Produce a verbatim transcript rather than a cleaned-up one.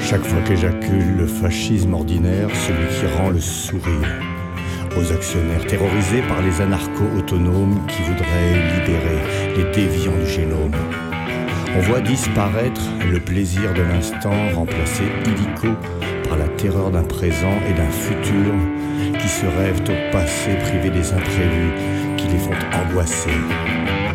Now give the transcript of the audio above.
Chaque fois qu'éjacule le fascisme ordinaire, celui qui rend le sourire aux actionnaires terrorisés par les anarcho-autonomes qui voudraient libérer les déviants du génome. On voit disparaître le plaisir de l'instant remplacé illico par la terreur d'un présent et d'un futur qui se rêvent au passé privé des imprévus qui les font angoisser.